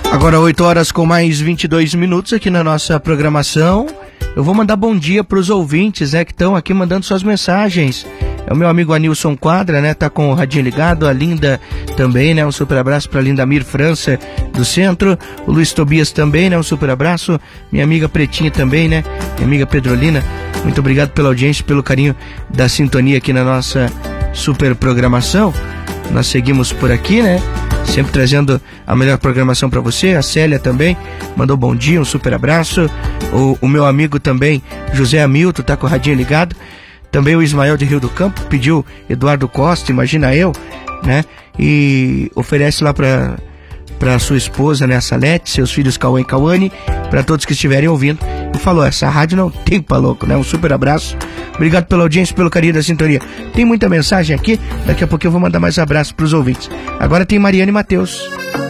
Agora 8 horas com mais 22 minutos aqui na nossa programação. Eu vou mandar bom dia para os ouvintes, né, que estão aqui mandando suas mensagens. É o meu amigo Anilson Quadra, né, tá com o radinho ligado, a Linda também, né, um super abraço para Lindamir França do centro, o Luiz Tobias também, né, um super abraço, minha amiga Pretinha também, né, minha amiga Pedrolina, muito obrigado pela audiência, pelo carinho da sintonia aqui na nossa super programação. Nós seguimos por aqui, né, sempre trazendo a melhor programação para você. A Célia também mandou bom dia, um super abraço. O meu amigo também, José Hamilton, tá com o radinho ligado. Também o Ismael de Rio do Campo pediu Eduardo Costa, imagina eu, né? E oferece lá para sua esposa, né, a Salete, seus filhos Cauã e Cauane, para todos que estiverem ouvindo. E falou, essa rádio não tem pra louco, né? Um super abraço. Obrigado pela audiência, pelo carinho da sintonia. Tem muita mensagem aqui, daqui a pouco eu vou mandar mais abraços pros ouvintes. Agora tem Mariana e Matheus.